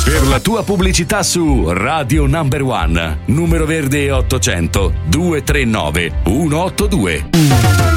Per la tua pubblicità su Radio Number One, numero verde 800 239 182.